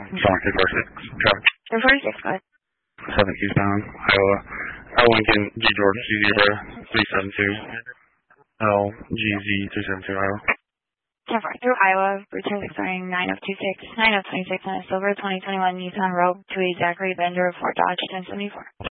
Sean 246. Traffic. 246, go ahead. 7 eastbound, Iowa. Lincoln, G George, G0, 372. LGZ 372, Iowa. 10-4, through Iowa, return starting 9026, 9026 on a silver 2021 Nissan Rogue to a Zachary Bender of Fort Dodge 1074.